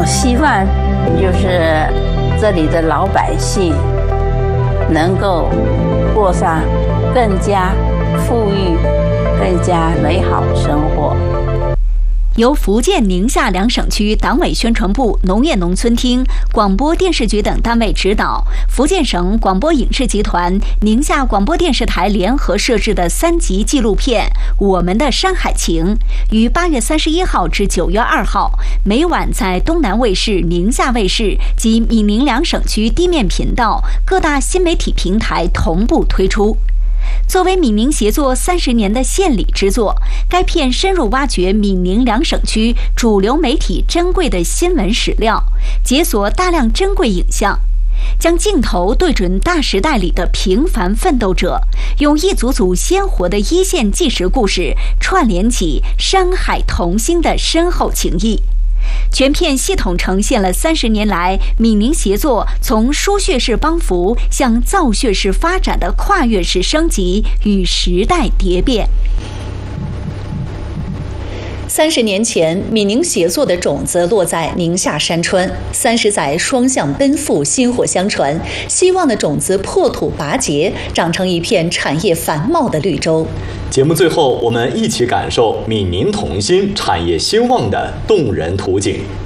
我希望就是这里的老百姓能够过上更加富裕、更加美好的生活。 由福建宁夏两省区党委宣传部、农业农村厅、广播电视局等单位指导，福建省广播影视集团、宁夏广播电视台联合摄制的3集纪录片《我们的山海情》，于8月31号至9月2号，每晚在东南卫视、宁夏卫视及闽宁两省区地面频道各大新媒体平台同步推出。作为闽宁协作30年的献礼之作，该片深入挖掘闽宁两省区主流媒体珍贵的新闻史料，解锁大量珍贵影像，将镜头对准大时代里的平凡奋斗者，用一组组鲜活的一线纪实故事串联起山海同心的深厚情谊。全片系统呈现了30年来闽宁协作从输血式帮扶向造血式发展的跨越式升级与时代蝶变。30年前，闽宁协作的种子落在宁夏山川，30载双向奔赴，薪火相传，希望的种子破土拔节，长成一片产业繁茂的绿洲。 节目最后，我们一起感受闽宁同心、产业兴旺的动人图景。